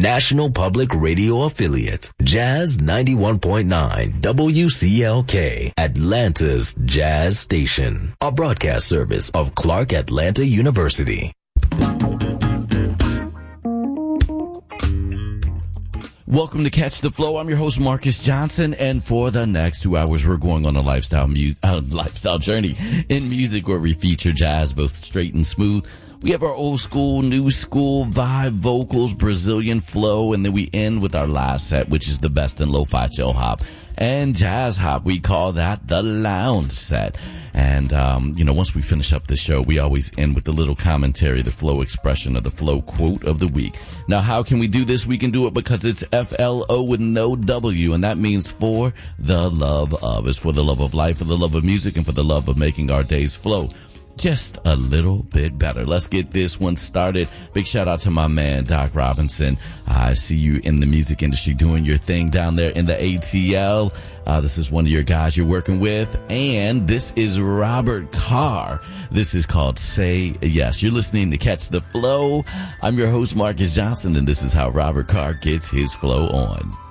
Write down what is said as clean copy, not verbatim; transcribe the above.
National Public Radio affiliate, Jazz 91.9 WCLK, Atlanta's Jazz Station, a broadcast service of Clark Atlanta University. Welcome to Catch the Flow. I'm your host, Marcus Johnson, and for the next 2 hours, we're going on a lifestyle journey in music where we feature jazz, both straight and smooth. We have our old school, new school vibe, vocals, Brazilian flow, and then we end with our last set, which is the best in lo-fi chill hop and jazz hop. We call that the lounge set. And, once we finish up the show, we always end with the little commentary, the flow expression, or the flow quote of the week. Now, how can we do this? We can do it because it's FLO with no W, and that means for the love of. It's for the love of life, for the love of music, and for the love of making our days flow just a little bit better. Let's get this one started. Big shout out to my man, Doc Robinson. I see you in the music industry doing your thing down there in the ATL. This is one of your guys you're working with. And this is Robert Carr. This is called Say Yes. You're listening to Catch the Flow. I'm your host, Marcus Johnson, and this is how Robert Carr gets his flow on.